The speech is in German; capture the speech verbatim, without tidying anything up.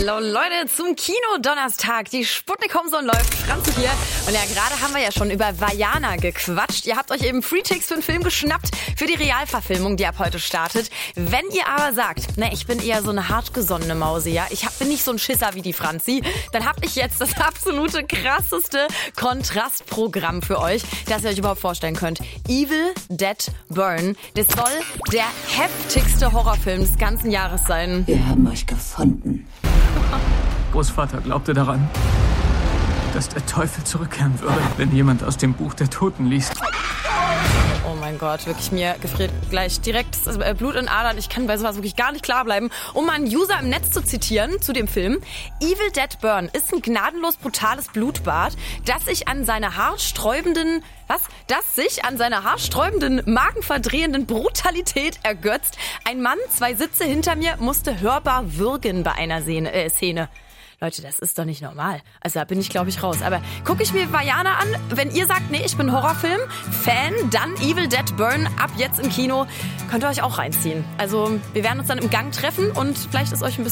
Hallo Leute zum Kino-Donnerstag. Die Sputnik Homezone läuft. Franzi hier. Und ja, gerade haben wir ja schon über Vaiana gequatscht. Ihr habt euch eben Free-Ticks für den Film geschnappt, für die Realverfilmung, die ab heute startet. Wenn ihr aber sagt, ne, ich bin eher so eine hartgesonnene Mause, ja, ich hab, bin nicht so ein Schisser wie die Franzi, dann hab ich jetzt das absolute krasseste Kontrastprogramm für euch, das ihr euch überhaupt vorstellen könnt. Evil Dead Burn. Das soll der heftigste Horrorfilm des ganzen Jahres sein. Wir haben euch gefunden. Großvater glaubte daran, dass der Teufel zurückkehren würde, wenn jemand aus dem Buch der Toten liest. Oh mein Gott, wirklich, mir gefriert gleich direkt das Blut in Adern. Ich kann bei sowas wirklich gar nicht klar bleiben. Um mal einen User im Netz zu zitieren zu dem Film. Evil Dead Burn ist ein gnadenlos brutales Blutbad, das sich an seiner haarsträubenden, was? Das sich an seiner haarsträubenden, magenverdrehenden Brutalität ergötzt. Ein Mann, zwei Sitze hinter mir, musste hörbar würgen bei einer Szene. Äh, Szene. Leute, das ist doch nicht normal. Also da bin ich, glaube ich, raus. Aber gucke ich mir Vaiana an. Wenn ihr sagt, nee, ich bin Horrorfilm-Fan, dann Evil Dead Burn ab jetzt im Kino. Könnt ihr euch auch reinziehen. Also wir werden uns dann im Gang treffen und vielleicht ist euch ein bisschen